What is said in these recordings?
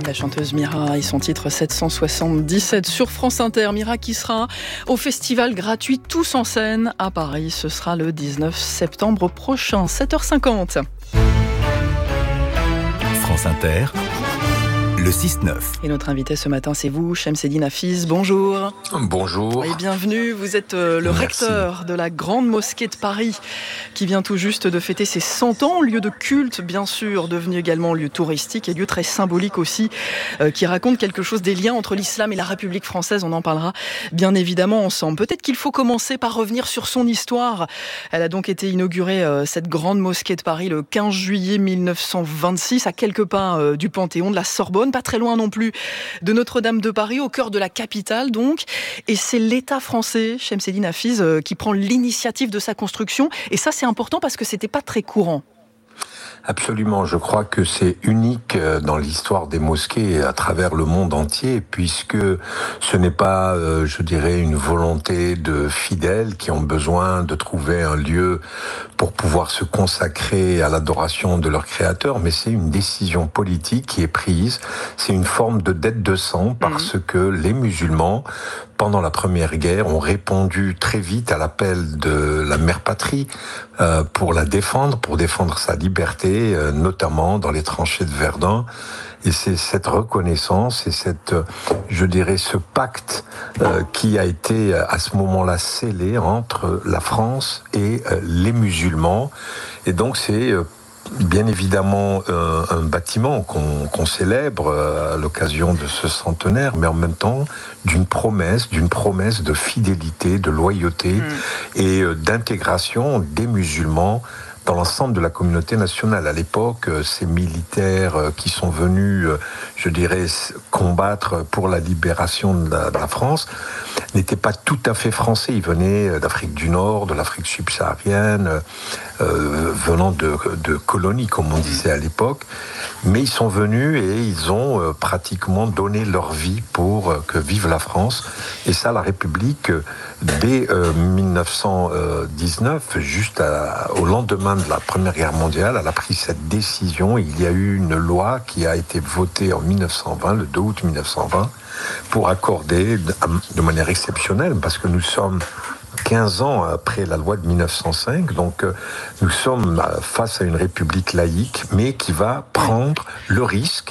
La chanteuse Mira et son titre 777 sur France Inter. Mira qui sera au festival gratuit Tous en scène à Paris. Ce sera le 19 septembre prochain, 7h50. France Inter, le 6-9. Et notre invité ce matin, c'est vous, Chemseddine Hafiz. Bonjour. Bonjour. Et bienvenue. Vous êtes le recteur de la Grande Mosquée de Paris, qui vient tout juste de fêter ses 100 ans. Lieu de culte, bien sûr, devenu également lieu touristique et lieu très symbolique aussi, qui raconte quelque chose des liens entre l'islam et la République française. On en parlera bien évidemment ensemble. Peut-être qu'il faut commencer par revenir sur son histoire. Elle a donc été inaugurée, cette Grande Mosquée de Paris, le 15 juillet 1926, à quelques pas du Panthéon, de la Sorbonne, pas très loin non plus de Notre-Dame de Paris, au cœur de la capitale donc. Et c'est l'État français, Chemseddine Hafiz, qui prend l'initiative de sa construction. Et ça, c'est important parce que c'était pas très courant. Absolument, je crois que c'est unique dans l'histoire des mosquées à travers le monde entier, puisque ce n'est pas, je dirais, une volonté de fidèles qui ont besoin de trouver un lieu pour pouvoir se consacrer à l'adoration de leur créateur, mais c'est une décision politique qui est prise, c'est une forme de dette de sang, parce que les musulmans, pendant la Première Guerre, ont répondu très vite à l'appel de la mère patrie pour la défendre, pour défendre sa liberté, notamment dans les tranchées de Verdun. Et c'est cette reconnaissance et cette, je dirais, ce pacte qui a été à ce moment-là scellé entre la France et les musulmans. Et donc c'est bien évidemment un bâtiment qu'on célèbre à l'occasion de ce centenaire, mais en même temps d'une promesse de fidélité, de loyauté et d'intégration des musulmans dans l'ensemble de la communauté nationale. À l'époque, ces militaires qui sont venus, je dirais, combattre pour la libération de la France, n'étaient pas tout à fait français. Ils venaient d'Afrique du Nord, de l'Afrique subsaharienne, venant de colonies, comme on disait à l'époque. Mais ils sont venus et ils ont pratiquement donné leur vie pour que vive la France. Et ça, la République, dès 1919, juste au lendemain de la Première Guerre mondiale, elle a pris cette décision. Il y a eu une loi qui a été votée en 1920, le 2 août 1920, pour accorder de manière exceptionnelle, parce que nous sommes 15 ans après la loi de 1905, donc nous sommes face à une république laïque, mais qui va prendre le risque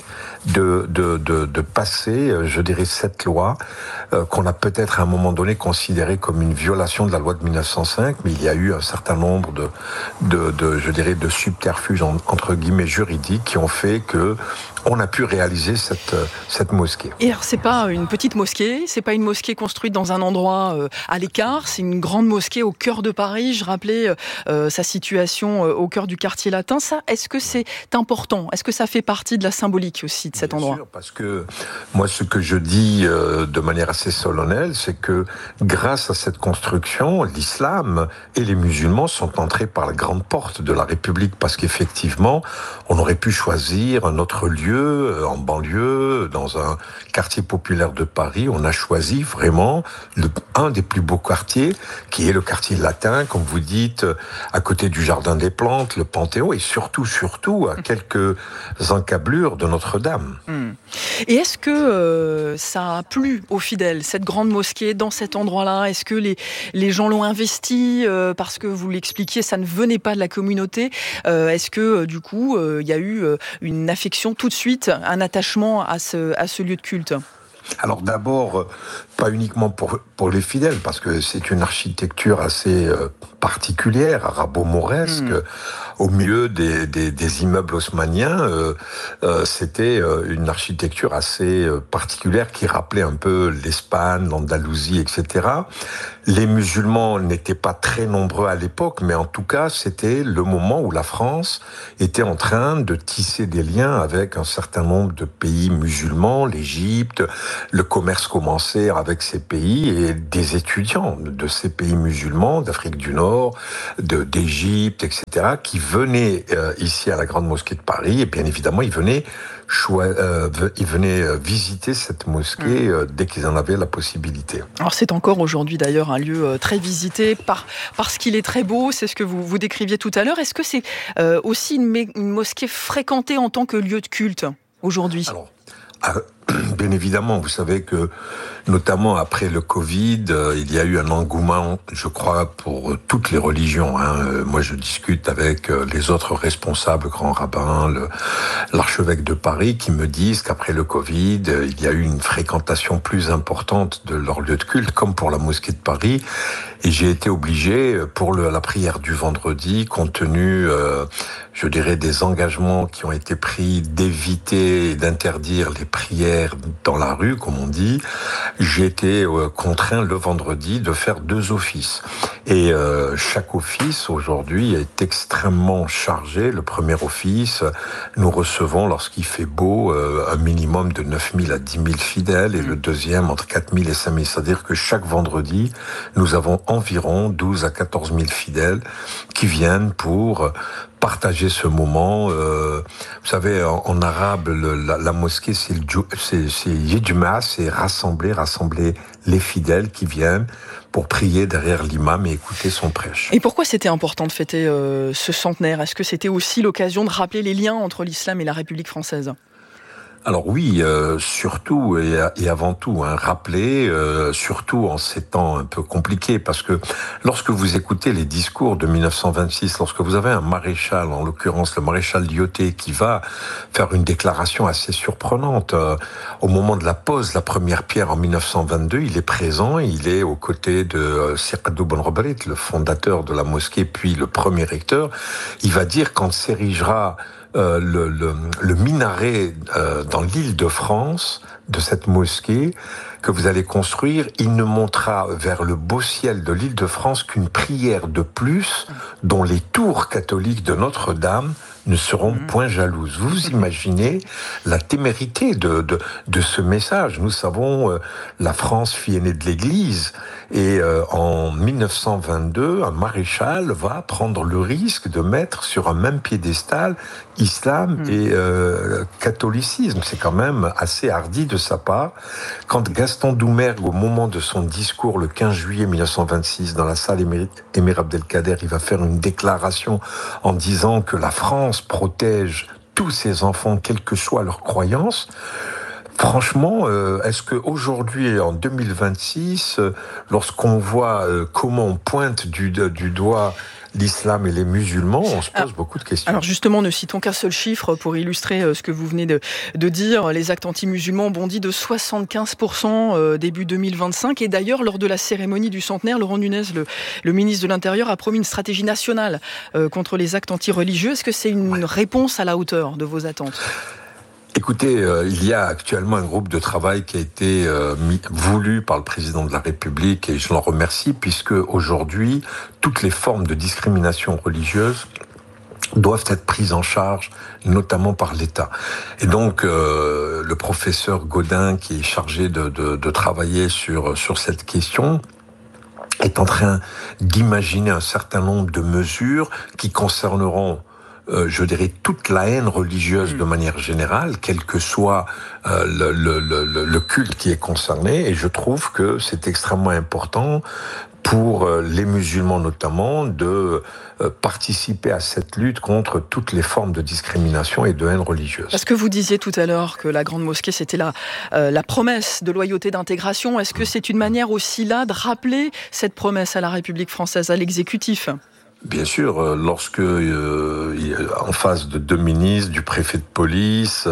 de passer, je dirais, cette loi qu'on a peut-être à un moment donné considérée comme une violation de la loi de 1905, mais il y a eu un certain nombre je dirais, de subterfuges entre guillemets juridiques qui ont fait que on a pu réaliser cette mosquée. Et alors, c'est pas une petite mosquée, c'est pas une mosquée construite dans un endroit à l'écart, c'est une grande mosquée au cœur de Paris. Je rappelais sa situation au cœur du quartier latin. Ça, est-ce que c'est important ? Est-ce que ça fait partie de la symbolique aussi de cet endroit ? Bien sûr, parce que moi, ce que je dis de manière assez solennelle, c'est que grâce à cette construction, l'islam et les musulmans sont entrés par la grande porte de la République, parce qu'effectivement, on aurait pu choisir un autre lieu, en banlieue, dans un quartier populaire de Paris. On a choisi vraiment un des plus beaux quartiers, qui est le quartier latin, comme vous dites, à côté du Jardin des Plantes, le Panthéon, et surtout, à quelques encablures de Notre-Dame. Et est-ce que ça a plu aux fidèles, cette grande mosquée, dans cet endroit-là ? Est-ce que les gens l'ont investi parce que, vous l'expliquiez, ça ne venait pas de la communauté ? Est-ce que, du coup, il y a eu une affection tout de suite, un attachement à ce lieu de culte ? Alors d'abord, pas uniquement pour les fidèles, parce que c'est une architecture assez particulière, arabo-mauresque. Au milieu des immeubles haussmanniens, c'était une architecture assez particulière qui rappelait un peu l'Espagne, l'Andalousie, etc. Les musulmans n'étaient pas très nombreux à l'époque, mais en tout cas, c'était le moment où la France était en train de tisser des liens avec un certain nombre de pays musulmans, l'Égypte. Le commerce commençait avec ces pays et des étudiants de ces pays musulmans, d'Afrique du Nord, d'Égypte, etc., qui venaient ici à la Grande Mosquée de Paris, et bien évidemment, ils venaient visiter cette mosquée dès qu'ils en avaient la possibilité. Alors c'est encore aujourd'hui d'ailleurs un lieu très visité parce qu'il est très beau, c'est ce que vous décriviez tout à l'heure. Est-ce que c'est aussi une mosquée fréquentée en tant que lieu de culte aujourd'hui ? Bien évidemment, vous savez que, notamment après le Covid, il y a eu un engouement, je crois, pour toutes les religions. Moi, je discute avec les autres responsables, grands rabbins, l'archevêque de Paris, qui me disent qu'après le Covid, il y a eu une fréquentation plus importante de leur lieu de culte, comme pour la mosquée de Paris. Et j'ai été obligé, pour la prière du vendredi, compte tenu, je dirais, des engagements qui ont été pris d'éviter et d'interdire les prières dans la rue, comme on dit, j'ai été contraint le vendredi de faire 2 offices. Et chaque office, aujourd'hui, est extrêmement chargé. Le premier office, nous recevons, lorsqu'il fait beau, un minimum de 9 000 à 10 000 fidèles, et le deuxième, entre 4 000 et 5 000. C'est-à-dire que chaque vendredi, nous avons environ 12 à 14 000 fidèles qui viennent pour partager ce moment. Vous savez, en arabe, la mosquée, c'est Yidjuma, c'est rassembler les fidèles qui viennent pour prier derrière l'imam et écouter son prêche. Et pourquoi c'était important de fêter ce centenaire ? Est-ce que c'était aussi l'occasion de rappeler les liens entre l'islam et la République française ? Alors oui, surtout et avant tout, rappeler, surtout en ces temps un peu compliqués, parce que lorsque vous écoutez les discours de 1926, lorsque vous avez un maréchal, en l'occurrence le maréchal Lyautey, qui va faire une déclaration assez surprenante, au moment de la pose, la première pierre en 1922, il est présent, il est aux côtés de Sirkadou Benrobrit, le fondateur de la mosquée, puis le premier recteur. Il va dire, quand s'érigera le minaret dans l'Île-de-France de cette mosquée que vous allez construire, il ne montera vers le beau ciel de l'Île-de-France qu'une prière de plus dont les tours catholiques de Notre-Dame ne seront point jalouses. Vous imaginez la témérité de ce message. Nous savons, la France, fille aînée de l'Église, et en 1922, un maréchal va prendre le risque de mettre sur un même piédestal islam et catholicisme. C'est quand même assez hardi de sa part. Quand Gaston Doumergue, au moment de son discours le 15 juillet 1926, dans la salle Émir Abdelkader, il va faire une déclaration en disant que la France protège tous ses enfants, quelle que soit leur croyance. Franchement, est-ce qu'aujourd'hui, en 2026, lorsqu'on voit comment on pointe du doigt l'islam et les musulmans, on se pose beaucoup de questions. Alors justement, ne citons qu'un seul chiffre pour illustrer ce que vous venez de dire. Les actes anti-musulmans ont bondi de 75% début 2025. Et d'ailleurs, lors de la cérémonie du centenaire, Laurent Nunez, le ministre de l'Intérieur, a promis une stratégie nationale contre les actes anti-religieux. Est-ce que c'est une réponse à la hauteur de vos attentes ? Écoutez, il y a actuellement un groupe de travail qui a été voulu par le président de la République, et je l'en remercie, puisque aujourd'hui, toutes les formes de discrimination religieuse doivent être prises en charge, notamment par l'État. Et donc, le professeur Gaudin, qui est chargé de travailler sur cette question, est en train d'imaginer un certain nombre de mesures qui concerneront je dirais toute la haine religieuse de manière générale, quel que soit le culte qui est concerné. Et je trouve que c'est extrêmement important pour les musulmans notamment de participer à cette lutte contre toutes les formes de discrimination et de haine religieuse. Parce que vous disiez tout à l'heure que la Grande Mosquée, c'était la promesse de loyauté, d'intégration. Est-ce que c'est une manière aussi là de rappeler cette promesse à la République française, à l'exécutif ? Bien sûr, lorsque en face de 2 ministres, du préfet de police,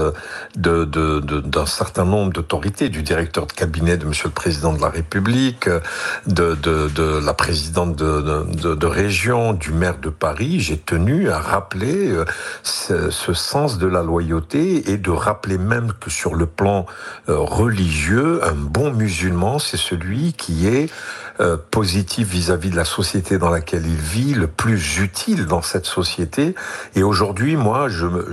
d'un certain nombre d'autorités, du directeur de cabinet de Monsieur le Président de la République, de la présidente de région, du maire de Paris, j'ai tenu à rappeler ce sens de la loyauté, et de rappeler même que sur le plan religieux, un bon musulman, c'est celui qui est positif vis-à-vis de la société dans laquelle il vit, le plus utile dans cette société. Et aujourd'hui, moi,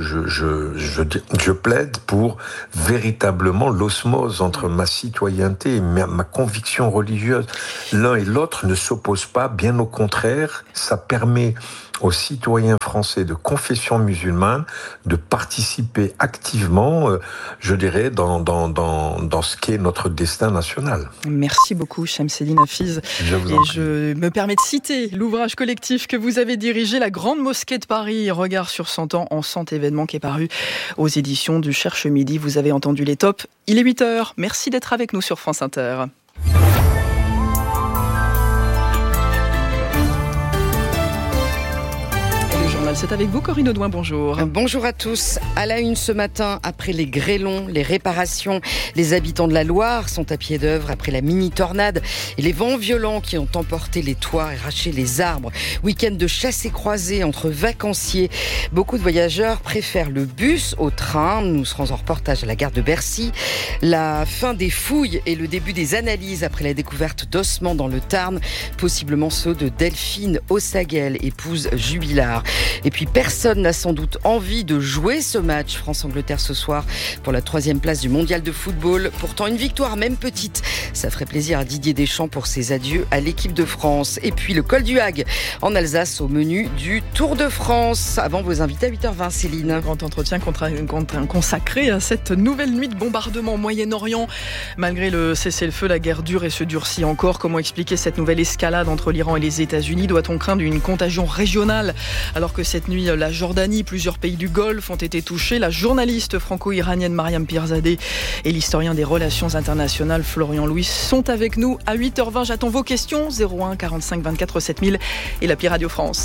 je plaide pour véritablement l'osmose entre ma citoyenneté et ma conviction religieuse. L'un et l'autre ne s'opposent pas, bien au contraire, ça permet aux citoyens français de confession musulmane de participer activement, je dirais, dans ce qu'est notre destin national. Merci beaucoup, Chamseddine Hafiz. Je me permets de citer l'ouvrage collectif que vous avez dirigé, La Grande Mosquée de Paris, regard sur 100 ans en 100 événements, qui est paru aux éditions du Cherche Midi. Vous avez entendu les tops. Il est 8h. Merci d'être avec nous sur France Inter. C'est avec vous, Corinne Audouin, bonjour. Bonjour à tous. À la une ce matin, après les grêlons, les réparations, les habitants de la Loire sont à pied d'œuvre après la mini-tornade et les vents violents qui ont emporté les toits et arraché les arbres. Week-end de chasse et croisée entre vacanciers. Beaucoup de voyageurs préfèrent le bus au train. Nous serons en reportage à la gare de Bercy. La fin des fouilles et le début des analyses après la découverte d'ossements dans le Tarn, possiblement ceux de Delphine Ossaguel, épouse Jubilard. Et puis personne n'a sans doute envie de jouer ce match France-Angleterre ce soir pour la 3e place du mondial de football. Pourtant une victoire, même petite, ça ferait plaisir à Didier Deschamps pour ses adieux à l'équipe de France. Et puis le col du Hague en Alsace au menu du Tour de France. Avant vos invités à 8h20, Céline. Grand entretien consacré à cette nouvelle nuit de bombardement au Moyen-Orient. Malgré le cessez-le-feu, la guerre dure et se durcit encore. Comment expliquer cette nouvelle escalade entre l'Iran et les États-Unis ? Doit-on craindre une contagion régionale alors que cette nuit, la Jordanie, plusieurs pays du Golfe ont été touchés. La journaliste franco-iranienne Mariam Pirzadeh et l'historien des relations internationales Florian Louis sont avec nous à 8h20. J'attends vos questions, 01 45 24 7000 et l'appli Radio France.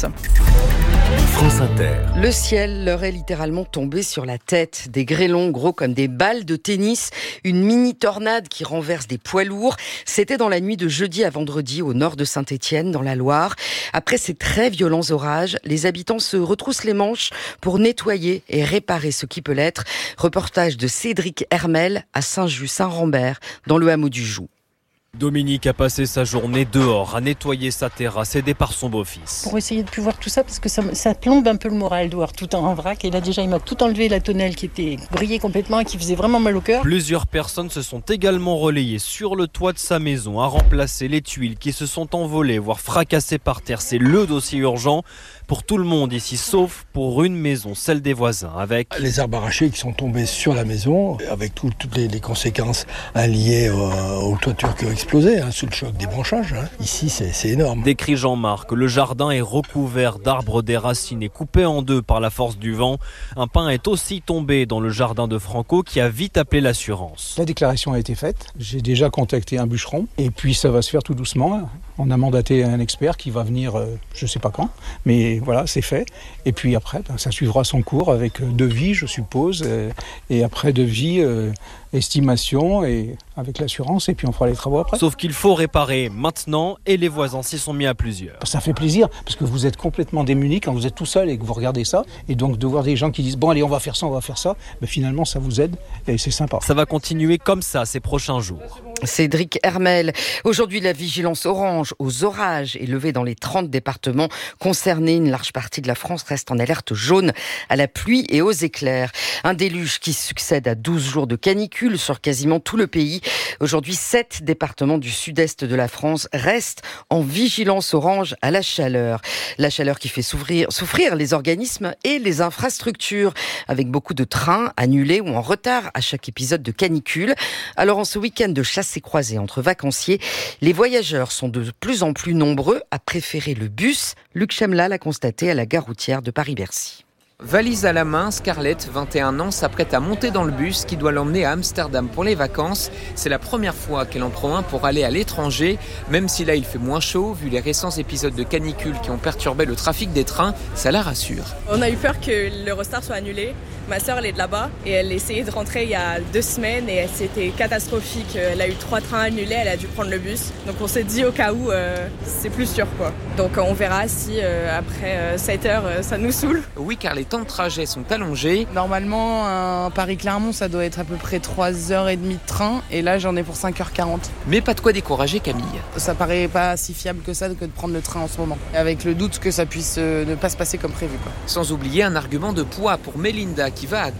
France Inter. Le ciel leur est littéralement tombé sur la tête. Des grêlons gros comme des balles de tennis, une mini-tornade qui renverse des poids lourds. C'était dans la nuit de jeudi à vendredi au nord de Saint-Étienne, dans la Loire. Après ces très violents orages, les habitants se retroussent les manches pour nettoyer et réparer ce qui peut l'être. Reportage de Cédric Hermel à Saint-Just-Saint-Rambert, dans le hameau du Joux. Dominique a passé sa journée dehors à nettoyer sa terrasse aidé par son beau-fils. Pour essayer de plus voir tout ça parce que ça plombe un peu le moral de voir tout en vrac. Et là déjà il m'a tout enlevé, la tonnelle qui était grillée complètement et qui faisait vraiment mal au cœur. Plusieurs personnes se sont également relayées sur le toit de sa maison à remplacer les tuiles qui se sont envolées, voire fracassées par terre. C'est le dossier urgent pour tout le monde ici, sauf pour une maison, celle des voisins, avec les arbres arrachés qui sont tombés sur la maison, avec toutes les conséquences liées aux toitures qui ont explosé, sous le choc des branchages. Ici, c'est énorme. Décrit Jean-Marc, le jardin est recouvert d'arbres déracinés, coupés en deux par la force du vent. Un pin est aussi tombé dans le jardin de Franco, qui a vite appelé l'assurance. La déclaration a été faite. J'ai déjà contacté un bûcheron, et puis ça va se faire tout doucement. On a mandaté un expert qui va venir, je ne sais pas quand, mais voilà, c'est fait. Et puis après, ça suivra son cours avec devis, je suppose, et après devis, estimation, et avec l'assurance, et puis on fera les travaux après. Sauf qu'il faut réparer maintenant, et les voisins s'y sont mis à plusieurs. Ça fait plaisir, parce que vous êtes complètement démunis quand vous êtes tout seul et que vous regardez ça, et donc de voir des gens qui disent « bon allez, on va faire ça », finalement ça vous aide, et c'est sympa. Ça va continuer comme ça ces prochains jours. Cédric Hermel. Aujourd'hui, la vigilance orange aux orages est levée dans les 30 départements concernés. Une large partie de la France reste en alerte jaune à la pluie et aux éclairs. Un déluge qui succède à 12 jours de canicule sur quasiment tout le pays. Aujourd'hui, 7 départements du sud-est de la France restent en vigilance orange à la chaleur. La chaleur qui fait souffrir les organismes et les infrastructures, avec beaucoup de trains annulés ou en retard à chaque épisode de canicule. Alors en ce week-end de chasse et croisée entre vacanciers, les voyageurs sont de plus en plus nombreux à préférer le bus. Luc Chemla l'a constaté à la gare routière de Paris-Bercy. Valise à la main, Scarlett, 21 ans, s'apprête à monter dans le bus qui doit l'emmener à Amsterdam pour les vacances. C'est la première fois qu'elle en prend un pour aller à l'étranger. Même si là il fait moins chaud, vu les récents épisodes de canicule qui ont perturbé le trafic des trains, ça la rassure. On a eu peur que l'Eurostar soit annulé. Ma sœur, elle est de là-bas et elle essayait de rentrer il y a 2 semaines et c'était catastrophique. Elle a eu 3 trains annulés, elle a dû prendre le bus. Donc on s'est dit au cas où, c'est plus sûr quoi. Donc on verra si après 7 heures, ça nous saoule. Oui, car les temps de trajet sont allongés. Normalement, un Paris-Clermont, ça doit être à peu près 3h30 de train et là j'en ai pour 5h40. Mais pas de quoi décourager Camille. Ça paraît pas si fiable que ça que de prendre le train en ce moment. Avec le doute que ça puisse ne pas se passer comme prévu quoi. Sans oublier un argument de poids pour Mélinda qui va à Caen.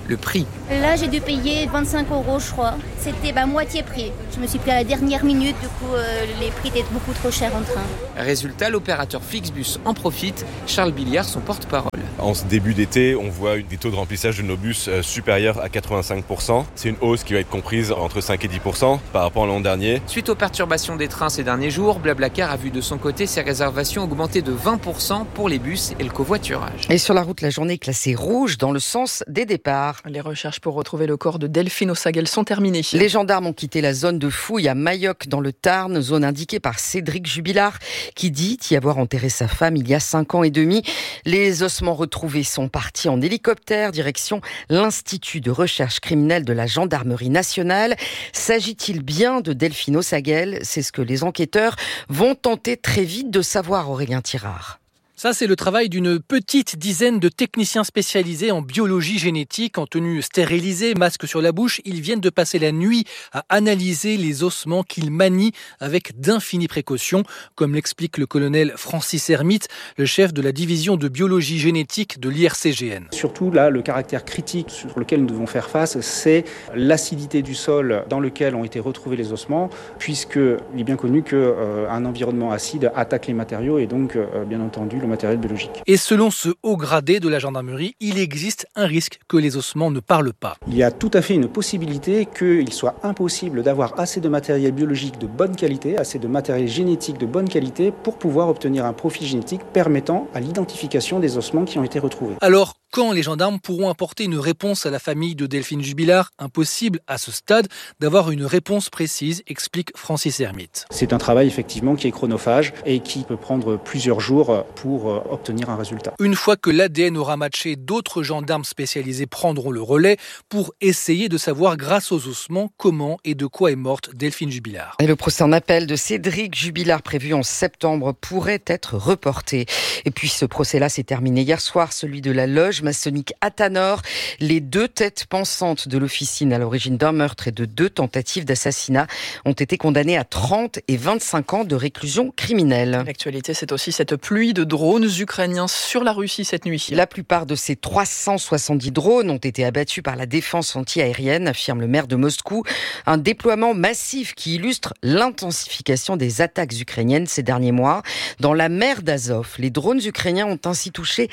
le prix. Là, j'ai dû payer 25 €, je crois. C'était moitié prix. Je me suis pris à la dernière minute, du coup, les prix étaient beaucoup trop chers en train. Résultat, l'opérateur Flixbus en profite. Charles Billiard, son porte-parole. En ce début d'été, on voit des taux de remplissage de nos bus supérieurs à 85%. C'est une hausse qui va être comprise entre 5 et 10% par rapport à l'an dernier. Suite aux perturbations des trains ces derniers jours, Blablacar a vu de son côté ses réservations augmenter de 20% pour les bus et le covoiturage. Et sur la route, la journée classée rouge dans le sens des départs. Les recherches pour retrouver le corps de Delphine Ossagel sont terminées. Les gendarmes ont quitté la zone de fouille à Mayoc dans le Tarn, zone indiquée par Cédric Jubilard, qui dit y avoir enterré sa femme il y a 5 ans et demi. Les ossements retrouvés sont partis en hélicoptère, direction l'Institut de recherche criminelle de la Gendarmerie nationale. S'agit-il bien de Delphine Ossagel ? C'est ce que les enquêteurs vont tenter très vite de savoir, Aurélien Tirard. Ça, c'est le travail d'une petite dizaine de techniciens spécialisés en biologie génétique, en tenue stérilisée, masque sur la bouche. Ils viennent de passer la nuit à analyser les ossements qu'ils manient avec d'infinies précautions, comme l'explique le colonel Francis Hermite, le chef de la division de biologie génétique de l'IRCGN. Surtout, là, le caractère critique sur lequel nous devons faire face, c'est l'acidité du sol dans lequel ont été retrouvés les ossements, puisqu'il est bien connu qu'un environnement acide attaque les matériaux et donc, bien entendu, le matériel biologique. Et selon ce haut gradé de la gendarmerie, il existe un risque que les ossements ne parlent pas. Il y a tout à fait une possibilité qu'il soit impossible d'avoir assez de matériel biologique de bonne qualité, assez de matériel génétique de bonne qualité pour pouvoir obtenir un profil génétique permettant à l'identification des ossements qui ont été retrouvés. Alors, quand les gendarmes pourront apporter une réponse à la famille de Delphine Jubilard ? Impossible à ce stade d'avoir une réponse précise, explique Francis Hermite. C'est un travail effectivement qui est chronophage et qui peut prendre plusieurs jours pour obtenir un résultat. Une fois que l'ADN aura matché, d'autres gendarmes spécialisés prendront le relais pour essayer de savoir grâce aux ossements comment et de quoi est morte Delphine Jubilard. Et le procès en appel de Cédric Jubilard prévu en septembre pourrait être reporté. Et puis ce procès-là s'est terminé hier soir, celui de la loge maçonnique Athanor. Les 2 têtes pensantes de l'officine à l'origine d'un meurtre et de 2 tentatives d'assassinat ont été condamnées à 30 et 25 ans de réclusion criminelle. L'actualité, c'est aussi cette pluie de drones ukrainiens sur la Russie cette nuit. La plupart de ces 370 drones ont été abattus par la défense anti-aérienne, affirme le maire de Moscou. Un déploiement massif qui illustre l'intensification des attaques ukrainiennes ces derniers mois. Dans la mer d'Azov, les drones ukrainiens ont ainsi touché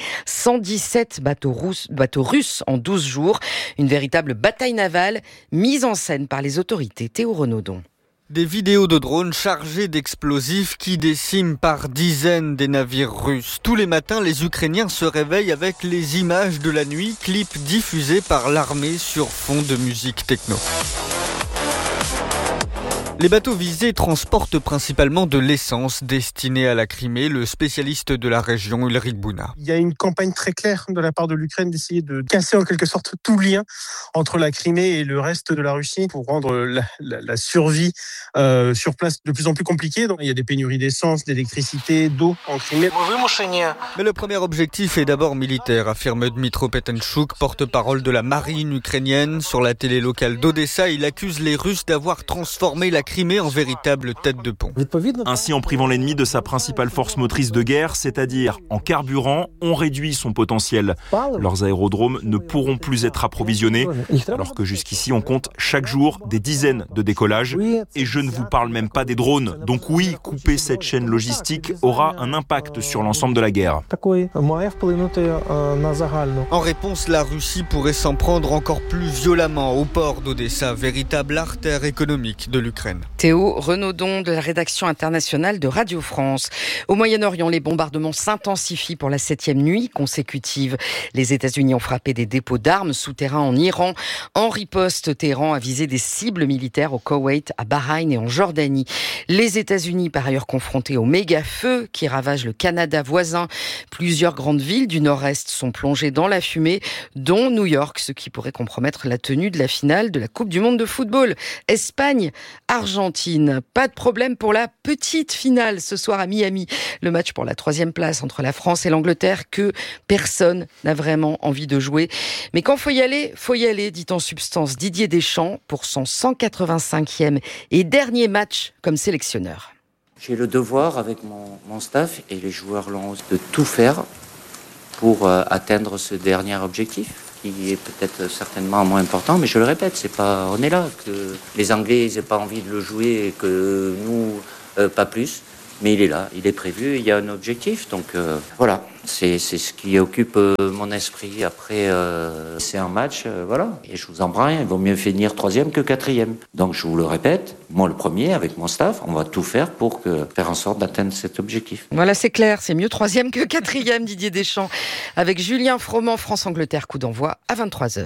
117 bateaux russes en 12 jours. Une véritable bataille navale mise en scène par les autorités. Théo Renaudon. Des vidéos de drones chargés d'explosifs qui déciment par dizaines des navires russes. Tous les matins, les Ukrainiens se réveillent avec les images de la nuit, clips diffusés par l'armée sur fond de musique techno. Les bateaux visés transportent principalement de l'essence destinée à la Crimée, le spécialiste de la région Ulrich Bouna. Il y a une campagne très claire de la part de l'Ukraine d'essayer de casser en quelque sorte tout lien entre la Crimée et le reste de la Russie pour rendre la survie sur place de plus en plus compliquée. Donc, il y a des pénuries d'essence, d'électricité, d'eau en Crimée. Mais le premier objectif est d'abord militaire, affirme Dmytro Petenchuk, porte-parole de la marine ukrainienne. Sur la télé locale d'Odessa, il accuse les Russes d'avoir transformé la Crimée en véritable tête de pont. Ainsi, en privant l'ennemi de sa principale force motrice de guerre, c'est-à-dire en carburant, on réduit son potentiel. Leurs aérodromes ne pourront plus être approvisionnés, alors que jusqu'ici on compte chaque jour des dizaines de décollages. Et je ne vous parle même pas des drones. Donc oui, couper cette chaîne logistique aura un impact sur l'ensemble de la guerre. En réponse, la Russie pourrait s'en prendre encore plus violemment au port d'Odessa, véritable artère économique de l'Ukraine. Théo Renaudon de la rédaction internationale de Radio France. Au Moyen-Orient, les bombardements s'intensifient pour la 7e nuit consécutive. Les États-Unis ont frappé des dépôts d'armes souterrains en Iran. En riposte, Téhéran a visé des cibles militaires au Koweït, à Bahreïn et en Jordanie. Les États-Unis, par ailleurs confrontés au méga-feu qui ravage le Canada voisin. Plusieurs grandes villes du nord-est sont plongées dans la fumée, dont New York, ce qui pourrait compromettre la tenue de la finale de la Coupe du Monde de football. Espagne, Argentine. Pas de problème pour la petite finale ce soir à Miami. Le match pour la 3e place entre la France et l'Angleterre que personne n'a vraiment envie de jouer. Mais quand faut y aller, dit en substance Didier Deschamps pour son 185e et dernier match comme sélectionneur. J'ai le devoir avec mon staff et les joueurs l'ont de tout faire pour atteindre ce dernier objectif. qui est peut-être certainement moins important, mais je le répète, on est là, que les Anglais n'aient pas envie de le jouer et que nous, pas plus. Mais il est là, il est prévu, il y a un objectif. Donc voilà, c'est ce qui occupe mon esprit. Après, c'est un match, voilà. Et je vous en prends rien, il vaut mieux finir 3e que 4e. Donc je vous le répète, moi le premier, avec mon staff, on va tout faire pour faire en sorte d'atteindre cet objectif. Voilà, c'est clair, c'est mieux 3e que 4e, Didier Deschamps. Avec Julien Froment, France-Angleterre, coup d'envoi à 23h.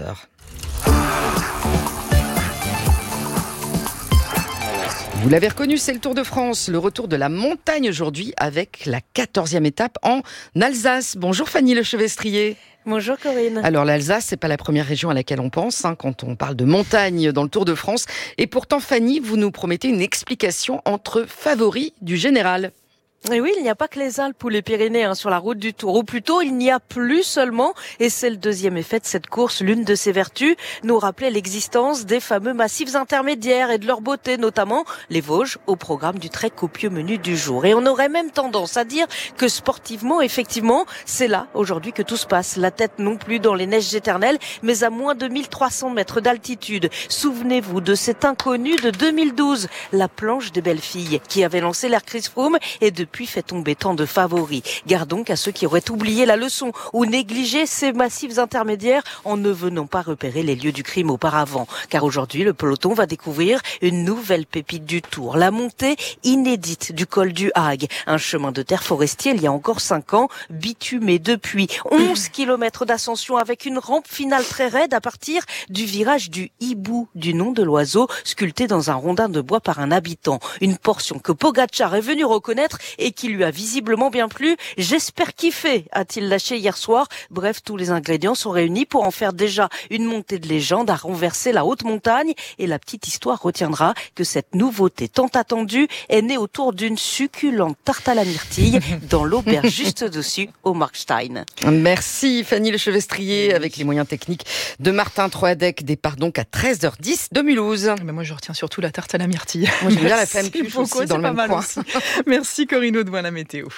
Vous l'avez reconnu, c'est le Tour de France, le retour de la montagne aujourd'hui avec la 14e étape en Alsace. Bonjour Fanny Lechevestrier. Bonjour Corinne. Alors l'Alsace, c'est pas la première région à laquelle on pense quand on parle de montagne dans le Tour de France. Et pourtant Fanny, vous nous promettez une explication entre favoris du général. Et oui, il n'y a pas que les Alpes ou les Pyrénées sur la route du Tour. Ou plutôt, il n'y a plus seulement, et c'est le deuxième effet de cette course, l'une de ses vertus, nous rappeler l'existence des fameux massifs intermédiaires et de leur beauté, notamment les Vosges, au programme du très copieux menu du jour. Et on aurait même tendance à dire que sportivement, effectivement, c'est là, aujourd'hui, que tout se passe. La tête non plus dans les neiges éternelles, mais à moins de 1300 mètres d'altitude. Souvenez-vous de cet inconnu de 2012, la planche des belles filles, qui avait lancé l'Air Chris Froome et depuis fait tomber tant de favoris. Garde donc à ceux qui auraient oublié la leçon ou négligé ces massifs intermédiaires en ne venant pas repérer les lieux du crime auparavant. Car aujourd'hui, le peloton va découvrir une nouvelle pépite du Tour, la montée inédite du col du Hague. Un chemin de terre forestier il y a encore 5 ans, bitumé depuis 11 km d'ascension avec une rampe finale très raide à partir du virage du Hibou, du nom de l'oiseau, sculpté dans un rondin de bois par un habitant. Une portion que Pogacar est venu reconnaître et qui lui a visiblement bien plu. J'espère kiffer, a-t-il lâché hier soir. Bref, tous les ingrédients sont réunis pour en faire déjà une montée de légende à renverser la haute montagne. Et la petite histoire retiendra que cette nouveauté tant attendue est née autour d'une succulente tarte à la myrtille dans l'auberge juste dessus au Markstein. Merci Fanny Lechevestrier avec les moyens techniques de Martin Troadec. Départ donc à 13h10 de Mulhouse. Mais moi je retiens surtout la tarte à la myrtille. Moi j'aime bien la femme cuche aussi dans le même coin. Merci Corinne Audouin, la météo.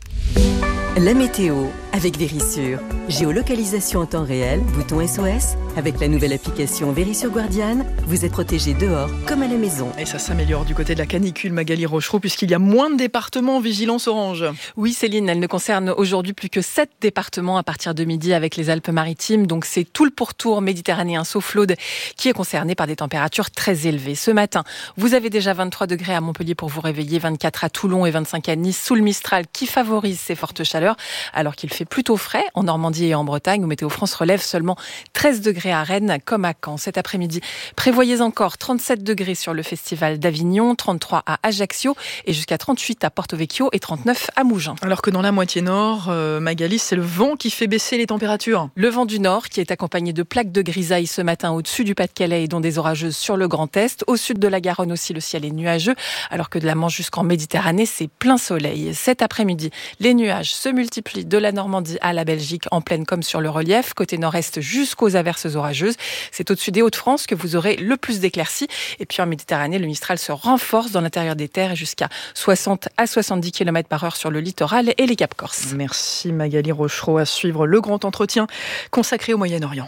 La météo avec Vérissure. Géolocalisation en temps réel, bouton SOS. Avec la nouvelle application Vérissure Guardian, vous êtes protégé dehors comme à la maison. Et ça s'améliore du côté de la canicule, Magali Rochereau, puisqu'il y a moins de départements en vigilance orange. Oui Céline, elle ne concerne aujourd'hui plus que 7 départements à partir de midi avec les Alpes-Maritimes. Donc c'est tout le pourtour méditerranéen sauf l'Aude qui est concerné par des températures très élevées. Ce matin, vous avez déjà 23 degrés à Montpellier pour vous réveiller, 24 à Toulon et 25 à Nice sous le Mistral qui favorise ces fortes chaleurs. Alors qu'il fait plutôt frais en Normandie et en Bretagne où Météo France relève seulement 13 degrés à Rennes comme à Caen. Cet après-midi, prévoyez encore 37 degrés sur le festival d'Avignon, 33 à Ajaccio et jusqu'à 38 à Porto Vecchio et 39 à Mougins. Alors que dans la moitié nord, Magali, c'est le vent qui fait baisser les températures. Le vent du nord qui est accompagné de plaques de grisaille ce matin au-dessus du Pas-de-Calais et dont des orageuses sur le Grand Est. Au sud de la Garonne aussi, le ciel est nuageux alors que de la Manche jusqu'en Méditerranée, c'est plein soleil. Cet après-midi, les nuages se multiplient de la Normandie à la Belgique, en plaine comme sur le relief, côté nord-est jusqu'aux averses orageuses. C'est au-dessus des Hauts-de-France que vous aurez le plus d'éclaircies. Et puis en Méditerranée, le Mistral se renforce dans l'intérieur des terres jusqu'à 60 à 70 km/h sur le littoral et les Caps Corse. Merci Magali Rochereau. À suivre le grand entretien consacré au Moyen-Orient.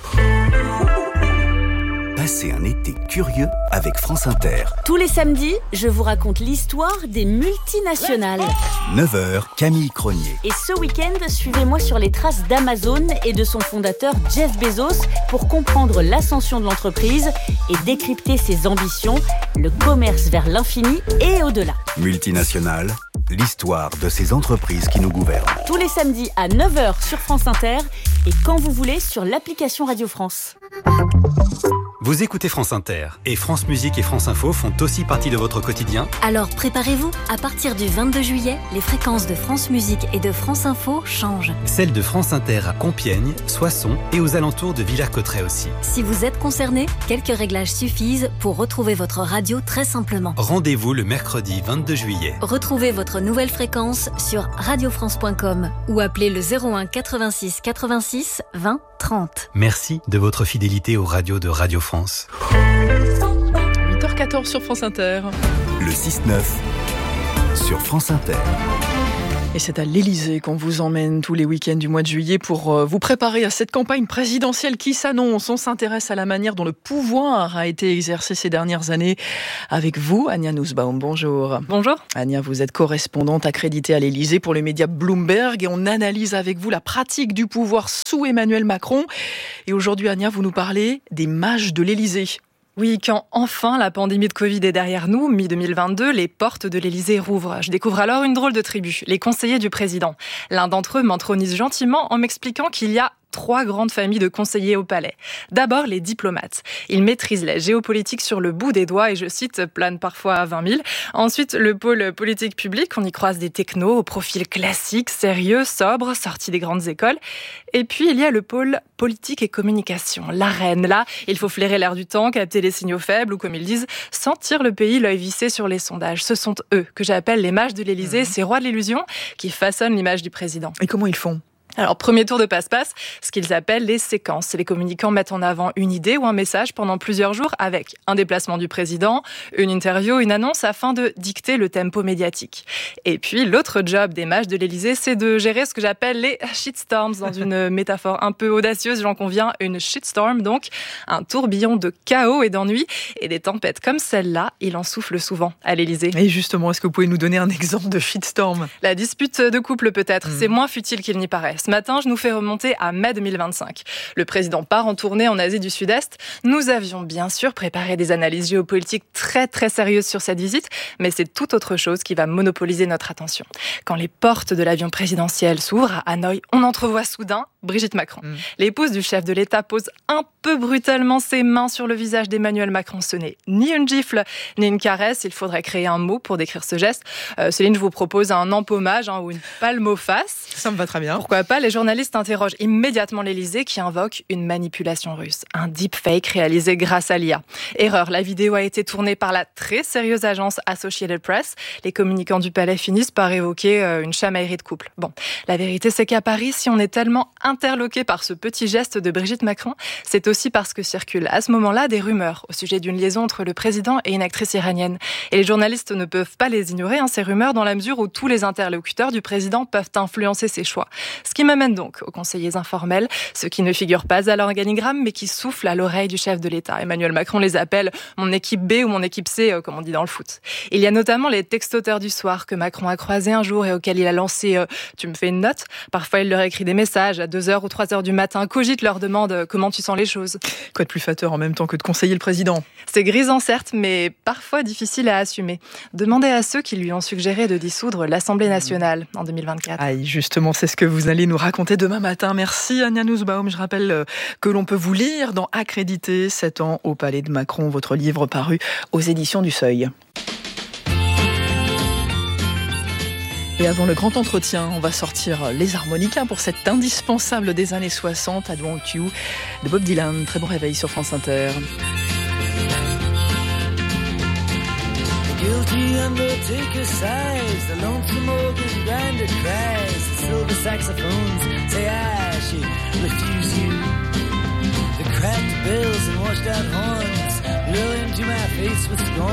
Passez un été curieux avec France Inter. Tous les samedis, je vous raconte l'histoire des multinationales. 9h, Camille Cronier. Et ce week-end, suivez-moi sur les traces d'Amazon et de son fondateur Jeff Bezos pour comprendre l'ascension de l'entreprise et décrypter ses ambitions, le commerce vers l'infini et au-delà. Multinationales, l'histoire de ces entreprises qui nous gouvernent. Tous les samedis à 9h sur France Inter et quand vous voulez sur l'application Radio France. Vous écoutez France Inter et France Musique et France Info font aussi partie de votre quotidien. Alors préparez-vous, à partir du 22 juillet, les fréquences de France Musique et de France Info changent. Celles de France Inter à Compiègne, Soissons et aux alentours de Villers-Cotterêts aussi. Si vous êtes concerné, quelques réglages suffisent pour retrouver votre radio très simplement. Rendez-vous le mercredi 22 juillet. Retrouvez votre nouvelle fréquence sur radiofrance.com ou appelez le 01 86 86 20 30. Merci de votre fidélité aux radios de Radio France. 8h14 sur France Inter. Le 6-9 sur France Inter. Et c'est à l'Élysée qu'on vous emmène tous les week-ends du mois de juillet pour vous préparer à cette campagne présidentielle qui s'annonce. On s'intéresse à la manière dont le pouvoir a été exercé ces dernières années avec vous, Anja Nussbaum. Bonjour. Bonjour. Anja, vous êtes correspondante accréditée à l'Élysée pour le média Bloomberg et on analyse avec vous la pratique du pouvoir sous Emmanuel Macron. Et aujourd'hui, Anja, vous nous parlez des mages de l'Élysée. Oui, quand enfin la pandémie de Covid est derrière nous, mi-2022, les portes de l'Élysée rouvrent. Je découvre alors une drôle de tribu, les conseillers du président. L'un d'entre eux m'intronise gentiment en m'expliquant qu'il y a 3 grandes familles de conseillers au palais. D'abord, les diplomates. Ils maîtrisent la géopolitique sur le bout des doigts et, je cite, planent parfois à 20 000. Ensuite, le pôle politique public. On y croise des technos au profil classique, sérieux, sobre, sortis des grandes écoles. Et puis, il y a le pôle politique et communication, l'arène. Là, il faut flairer l'air du temps, capter les signaux faibles ou, comme ils disent, sentir le pays l'œil vissé sur les sondages. Ce sont eux que j'appelle les mages de l'Élysée, ces rois de l'illusion qui façonnent l'image du président. Et comment ils font ? Alors, premier tour de passe-passe, ce qu'ils appellent les séquences. Les communicants mettent en avant une idée ou un message pendant plusieurs jours avec un déplacement du président, une interview, une annonce afin de dicter le tempo médiatique. Et puis, l'autre job des mages de l'Élysée, c'est de gérer ce que j'appelle les shitstorms, dans une métaphore un peu audacieuse, j'en conviens, une shitstorm, donc un tourbillon de chaos et d'ennui. Et des tempêtes comme celle-là, il en souffle souvent à l'Élysée. Et justement, est-ce que vous pouvez nous donner un exemple de shitstorm ? La dispute de couple peut-être, c'est moins futile qu'il n'y paraît. Ce matin, je nous fais remonter à mai 2025. Le président part en tournée en Asie du Sud-Est. Nous avions bien sûr préparé des analyses géopolitiques très très sérieuses sur cette visite, mais c'est tout autre chose qui va monopoliser notre attention. Quand les portes de l'avion présidentiel s'ouvrent à Hanoï, on entrevoit soudain Brigitte Macron. L'épouse du chef de l'État pose un peu brutalement ses mains sur le visage d'Emmanuel Macron. Ce n'est ni une gifle, ni une caresse. Il faudrait créer un mot pour décrire ce geste. Céline, je vous propose un empaumage ou une palme aux faces. Ça me va très bien. Pourquoi pas ? Les journalistes interrogent immédiatement l'Élysée qui invoque une manipulation russe. Un deepfake réalisé grâce à l'IA. Erreur, la vidéo a été tournée par la très sérieuse agence Associated Press. Les communicants du palais finissent par évoquer une chamaillerie de couple. Bon, la vérité c'est qu'à Paris, si on est tellement interloqué par ce petit geste de Brigitte Macron, c'est aussi parce que circulent à ce moment-là des rumeurs au sujet d'une liaison entre le président et une actrice iranienne. Et les journalistes ne peuvent pas les ignorer, ces rumeurs, dans la mesure où tous les interlocuteurs du président peuvent influencer ses choix. Ce qui m'amène donc aux conseillers informels, ceux qui ne figurent pas à l'organigramme, mais qui soufflent à l'oreille du chef de l'État. Emmanuel Macron les appelle mon équipe B ou mon équipe C, comme on dit dans le foot. Il y a notamment les textoteurs du soir que Macron a croisés un jour et auxquels il a lancé « tu me fais une note ». Parfois, il leur écrit des messages à 2h ou 3h du matin. Cogite leur demande comment tu sens les choses. Quoi de plus flatteur en même temps que de conseiller le président ? C'est grisant certes, mais parfois difficile à assumer. Demandez à ceux qui lui ont suggéré de dissoudre l'Assemblée nationale en 2024. Ah, justement, c'est ce que vous allez nous raconter demain matin. Merci Anja Nussbaum. Je rappelle que l'on peut vous lire dans Accrédité, 7 ans au Palais de Macron, votre livre paru aux éditions du Seuil. Et avant le grand entretien, on va sortir les harmonicas pour cet indispensable des années 60, I Want You, de Bob Dylan. Très bon réveil sur France Inter. Guilty undertaker sighs, the lonesome organ grinder cries, the silver saxophones say she refuse you. The cracked bells and washed out horns blow into my face with scorn.